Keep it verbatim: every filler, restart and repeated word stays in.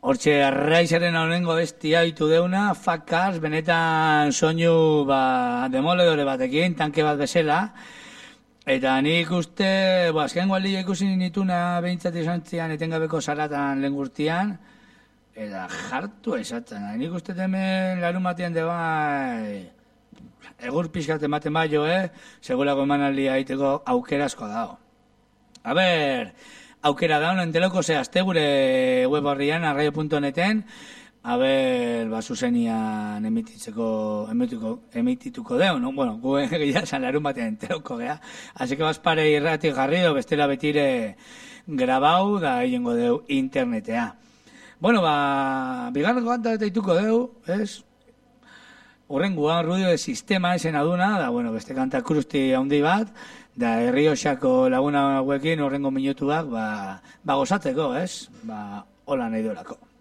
Hortxe, Raizeren honengo bestia ditu deuna, Fat Cars, benetan soinu ba, demoledore batekin, tanke bat bezala. Eta nik uste, bo, azken gualdia ikusi nituna behintzat izan zian, etengabeko zaratan lehen gurtian, eta jartu esatzen. Nik uste hemen larun batean de bai, egur pixkat ematen baio, eh? Segurako emanaldia egiteko aukera asko dago. A ber, aukera da, enteloko zehazte gure web horrian, arraio punto neten, a ber, ba, zuzenian emititzeko, emitituko, emitituko deu, no? Bueno, gu egia zan larun batean enteloko gea. Así que baspare irratik jarri, bestela betire grabau, da egingo deu internetea. Bueno, ba, bigarreko kanta eta ituko deu, ez? Horrengoan, rudio de sistema esen aduna, da, bueno, beste kanta krusti handi bat, da Errioxako laguna hauekin horrengo minutuak, ba, ba gozatzeko, ez? Ba, hola nahi duelako.